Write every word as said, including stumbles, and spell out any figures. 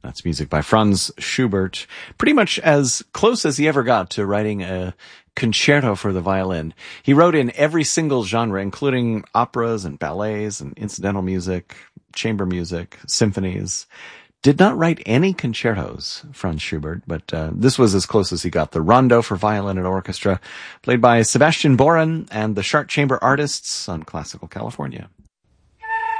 That's music by Franz Schubert, pretty much as close as he ever got to writing a concerto for the violin. He wrote in every single genre, including operas and ballets and incidental music, chamber music, symphonies. Did not write any concertos, Franz Schubert, but uh, this was as close as he got. The Rondo for Violin and Orchestra, played by Sebastian Boren and the Chart Chamber Artists on Classical California.